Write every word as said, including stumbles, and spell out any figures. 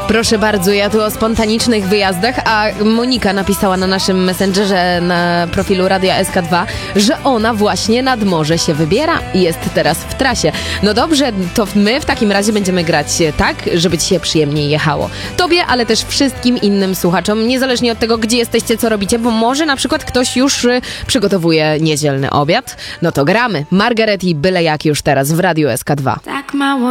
Proszę bardzo, ja tu o spontanicznych wyjazdach, a Monika napisała na naszym messengerze na profilu Radia S K dwa, że ona właśnie nad morze się wybiera i jest teraz w trasie. No dobrze, to my w takim razie będziemy grać tak, żeby ci się przyjemniej jechało. Tobie, ale też wszystkim innym słuchaczom, niezależnie od tego, gdzie jesteście, co robicie, bo może na przykład ktoś już y, przygotowuje niedzielny obiad. No to gramy. Margaret i byle jak już teraz w Radiu S K dwa. Tak mało